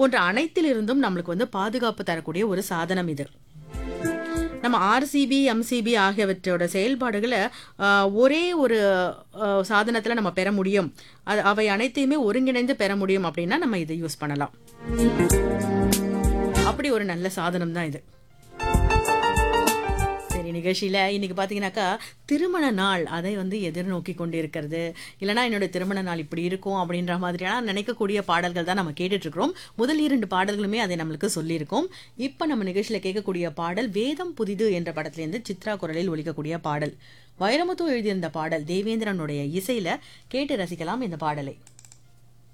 போன்ற அனைத்திலிருந்தும் நம்மளுக்கு வந்து பாதுகாப்பு தரக்கூடிய ஒரு சாதனம் இது. நம்ம ஆர்சிபி, எம்சிபி ஆகியவற்றோட செயல்பாடுகள ஒரே ஒரு சாதனத்துல நம்ம பெற முடியும். அவை அனைத்தையுமே ஒருங்கிணைந்து பெற முடியும் அப்படின்னா நம்ம இதை யூஸ் பண்ணலாம். அப்படி ஒரு நல்ல சாதனம் தான் இது. சரி, நிகழ்ச்சியில இன்னைக்கு பாத்தீங்கன்னாக்கா திருமண நாள் அதை வந்து எதிர்நோக்கி கொண்டு இருக்கிறது, இல்லைனா என்னோட திருமண நாள் இப்படி இருக்கும் அப்படின்ற மாதிரியான நினைக்கக்கூடிய பாடல்கள் தான் நம்ம கேட்டுட்டு இருக்கிறோம். முதல் 2 பாடல்களுமே அதை நம்மளுக்கு சொல்லியிருக்கோம். இப்ப நம்ம நிகழ்ச்சியில கேட்கக்கூடிய பாடல் வேதம் புதிது என்ற படத்திலிருந்து சித்ரா குரலில் ஒலிக்கக்கூடிய பாடல். வைரமுத்து எழுதியிருந்த பாடல், தேவேந்திரனுடைய இசையில கேட்டு ரசிக்கலாம் இந்த பாடலை.